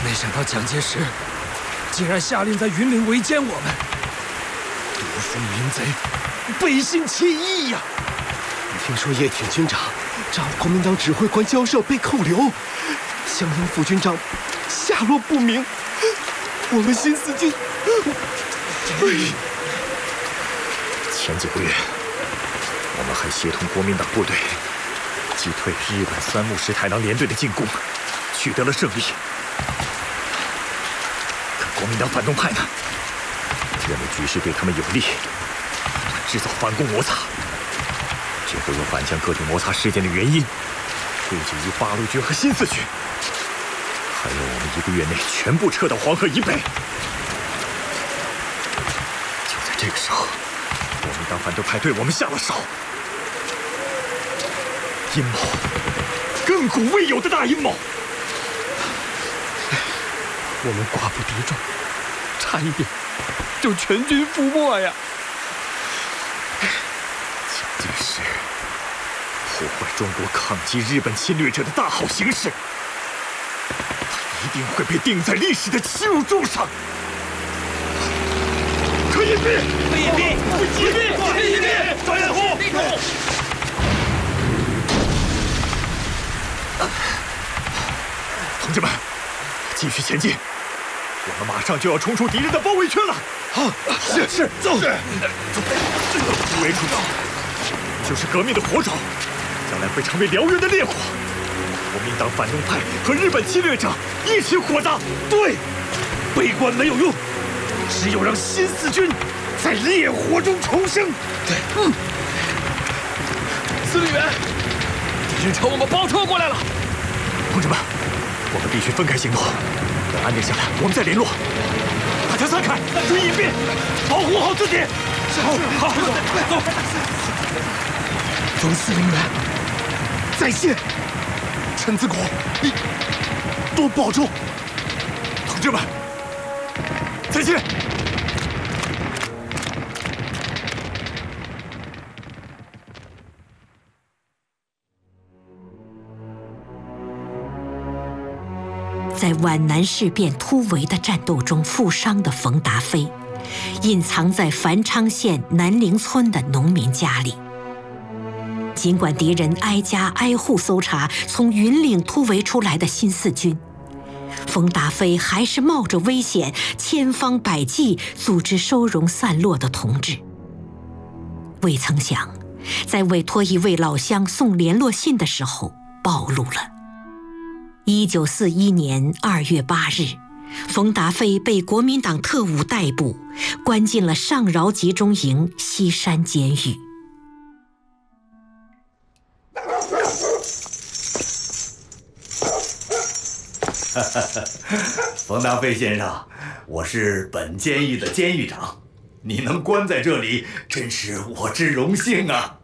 没想到蒋介石竟然下令在云岭围歼我们，读书淫贼，背信弃义呀！ 听说叶挺军长找国民党指挥官交涉被扣留，湘营副军长下落不明，我们新四军， 前几个月，我们还协同国民党部队击退日本三木石太郎联队的进攻，取得了胜利。可国民党反动派呢，认为局势对他们有利，不断制造反攻摩擦，最后又反将各种摩擦事件的原因归结于八路军和新四军，还要我们1个月内全部撤到黄河以北。就在这个时候，国民党反对派对我们下了手，阴谋，亘古未有的大阴谋。 我们寡不敌众，差一点就全军覆没呀！ 蒋介石破坏中国抗击日本侵略者的大好形势，他一定会被钉在历史的耻辱柱上。可以兵，可以兵，不击兵，可以兵，张彦虎，立正。同志们，继续前进，我们马上就要冲出敌人的包围圈了。好，是，走。突围出去，就是革命的火种，将来会成为燎原的烈火。国民党反动派和日本侵略者一起火葬。对，悲观没有用，只有让新四军在烈火中重生。对， 司令员，敌人朝我们包抄过来了。 同志们，我们必须分开行动，等安定下来，我们再联络。大家散开，注意隐蔽，保护好自己。好，走。 冯司令员，在线。陈子谷，你多保重。 同志们，再见。 在皖南事变突围的战斗中负伤的冯达飞，隐藏在繁昌县南陵村的农民家里。尽管敌人挨家挨户搜查从云岭突围出来的新四军，冯达飞还是冒着危险，千方百计组织收容散落的同志。未曾想，在委托一位老乡送联络信的时候暴露了。1941年2月8日，冯达飞被国民党特务逮捕，关进了上饶集中营西山监狱。 冯达飞先生，我是本监狱的监狱长，你能关在这里，真是我之荣幸啊！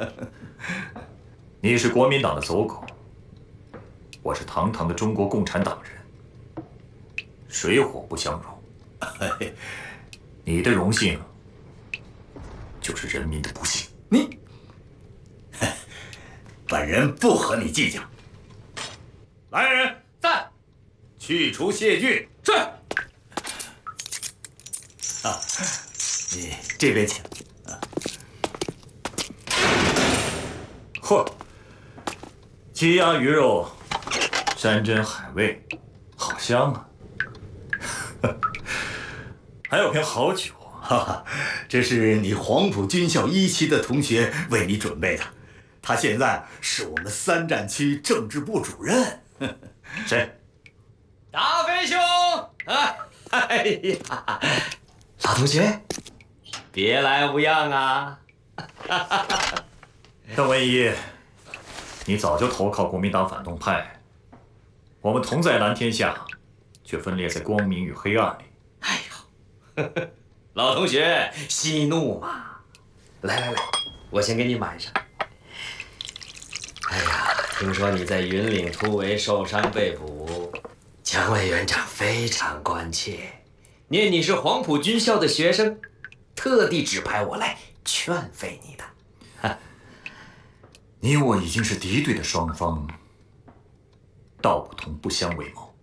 你是国民党的走狗，我是堂堂的中国共产党人，水火不相容。你的荣幸，就是人民的不幸。 你，本人不和你计较。来人，在，去除谢惧。是。啊，你这边请。 嚯，鸡鸭鱼肉，山珍海味，好香啊！还有瓶好酒， 哈哈，这是你黄埔军校1期的同学为你准备的，他现在是我们3战区政治部主任。 谁？ 达飞兄啊！哎呀，老同学，别来无恙啊！ 邓文仪，你早就投靠国民党反动派，我们同在蓝天下，却分裂在光明与黑暗里。 哎呦，老同学息怒嘛！来，我先给你满上。哎呀，听说你在云岭突围受伤被捕，蒋委员长非常关切，念你是黄埔军校的学生，特地指派我来劝慰你的。 你我已经是敌对的双方，道不同不相为谋。